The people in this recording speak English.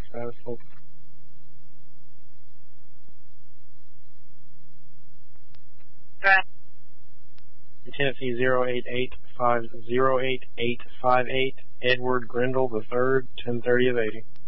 Status hold. Tennessee 088508858, Edward Grindle III, 1030 of 80.